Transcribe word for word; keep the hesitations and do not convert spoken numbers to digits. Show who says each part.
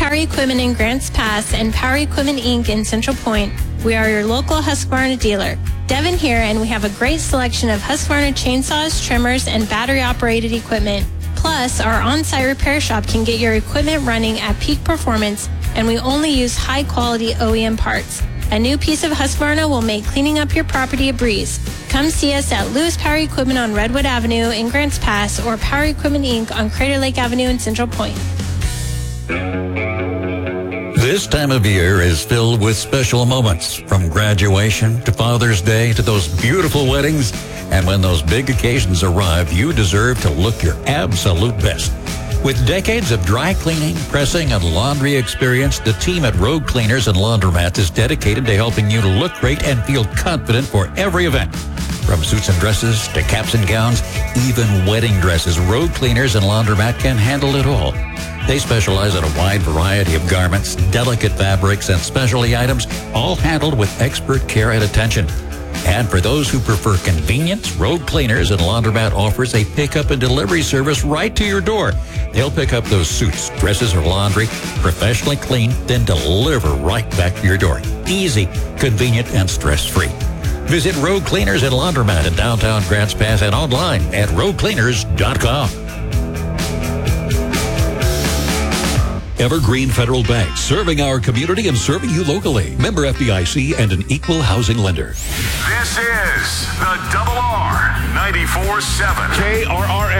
Speaker 1: Power Equipment in Grants Pass and Power Equipment Incorporated in Central Point, we are your local Husqvarna dealer. Devin here, and we have a great selection of Husqvarna chainsaws, trimmers, and battery-operated equipment. Plus, our on-site repair shop can get your equipment running at peak performance, and we only use high-quality O E M parts. A new piece of Husqvarna will make cleaning up your property a breeze. Come see us at Lewis Power Equipment on Redwood Avenue in Grants Pass or Power Equipment Incorporated on Crater Lake Avenue in Central Point.
Speaker 2: This time of year is filled with special moments, from graduation to Father's Day to those beautiful weddings. And when those big occasions arrive, you deserve to look your absolute best. With decades of dry cleaning, pressing, and laundry experience, the team at Rogue Cleaners and Laundromats is dedicated to helping you to look great and feel confident for every event. From suits and dresses to caps and gowns, even wedding dresses, Rogue Cleaners and Laundromat can handle it all. They specialize in a wide variety of garments, delicate fabrics, and specialty items, all handled with expert care and attention. And for those who prefer convenience, Rogue Cleaners and Laundromat offers a pickup and delivery service right to your door. They'll pick up those suits, dresses, or laundry, professionally cleaned, then deliver right back to your door. Easy, convenient, and stress-free. Visit Rogue Cleaners and Laundromat in downtown Grants Pass and online at rogue cleaners dot com.
Speaker 3: Evergreen Federal Bank, serving our community and serving you locally. Member F D I C and an equal housing lender.
Speaker 4: This is the Double R ninety-four seven K R R S.